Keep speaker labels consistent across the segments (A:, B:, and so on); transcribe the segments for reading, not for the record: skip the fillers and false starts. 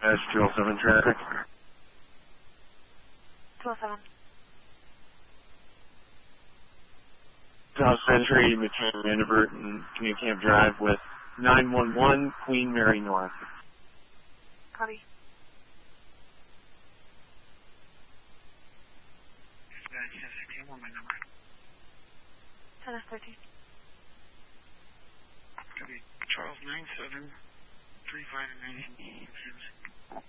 A: dispatch 207 traffic.
B: 207.
A: South Century, between Vanderbilt and Canoe Camp Drive with 911 Queen Mary North.
B: Copy.
C: What my number?
B: 10-13.
C: Copy. Charles 9735 and 90.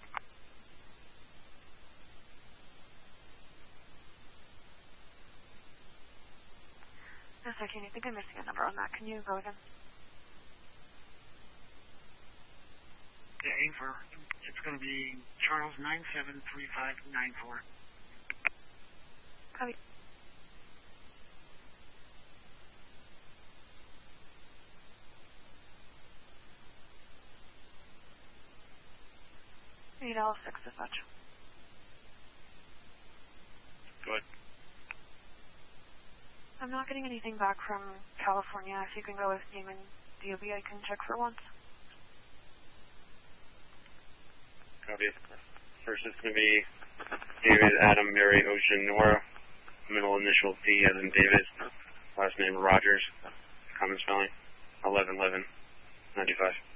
B: No, sir, I think I'm missing a number on that. Can you go again?
C: Yeah, aim for. It's going to be Charles 973594.
B: Copy. $8.06 dispatch.
C: Good.
B: I'm not getting anything back from California. If you can go with name and DOB, I can check for once.
D: Copy. First is going to be David, Adam, Mary, Ocean, Nora. Middle initial D as in David. Last name Rogers. Common spelling. 1111 95.